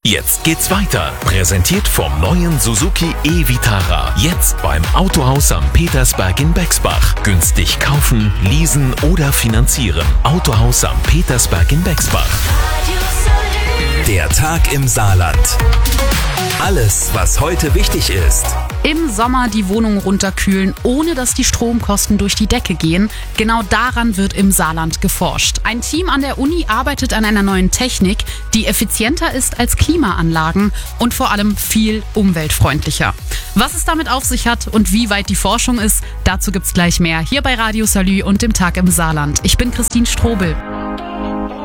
Jetzt geht's weiter. Präsentiert vom neuen Suzuki e-Vitara. Jetzt beim Autohaus am Petersberg in Bexbach. Günstig kaufen, leasen oder finanzieren. Autohaus am Petersberg in Bexbach. Der Tag im Saarland. Alles, was heute wichtig ist. Im Sommer die Wohnung runterkühlen, ohne dass die Stromkosten durch die Decke gehen. Genau daran wird im Saarland geforscht. Ein Team an der Uni arbeitet an einer neuen Technik, die effizienter ist als Klimaanlagen und vor allem viel umweltfreundlicher. Was es damit auf sich hat und wie weit die Forschung ist, dazu gibt's gleich mehr hier bei Radio Salü und dem Tag im Saarland. Ich bin Christine Strobel.